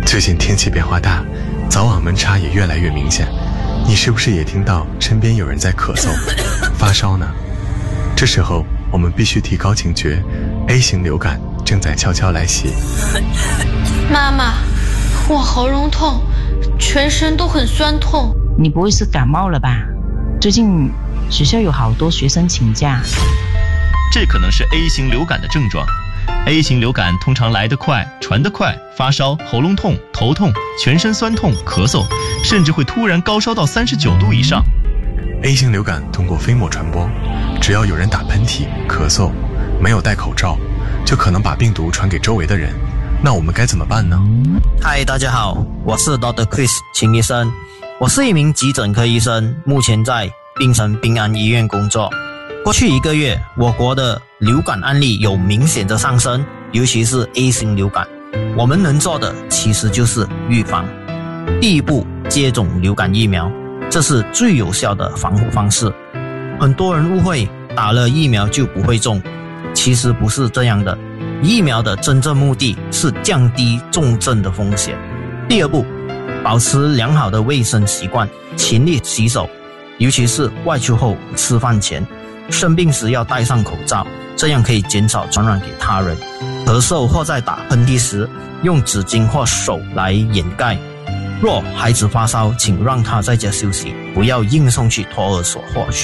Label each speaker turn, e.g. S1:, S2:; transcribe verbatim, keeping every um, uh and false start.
S1: 最近天气变化大，早晚温差也越来越明显，你是不是也听到身边有人在咳嗽、发烧呢？这时候我们必须提高警觉， A 型流感正在悄悄来袭。
S2: 妈妈，我喉咙痛，全身都很酸痛。
S3: 你不会是感冒了吧？最近学校有好多学生请假。
S4: 这可能是 A 型流感的症状。A 型流感通常来得快，传得快，发烧、喉咙痛、头痛、全身酸痛、咳嗽，甚至会突然高烧到三十九度以上。
S1: A 型流感通过飞沫传播，只要有人打喷嚏、咳嗽，没有戴口罩，就可能把病毒传给周围的人。那我们该怎么办呢？
S5: 嗨，大家好，我是 Doctor Chris 秦医生，我是一名急诊科医生，目前在槟城bình安医院工作。过去一个月，我国的流感案例有明显的上升，尤其是 A 型流感。我们能做的其实就是预防。第一步，接种流感疫苗，这是最有效的防护方式。很多人误会打了疫苗就不会中，其实不是这样的。疫苗的真正目的是降低重症的风险。第二步，保持良好的卫生习惯，勤力洗手，尤其是外出后吃饭前，生病时要戴上口罩，这样可以减少传染给他人。咳嗽或在打喷嚏时，用纸巾或手来掩盖。若孩子发烧，请让他在家休息，不要硬送去托儿所或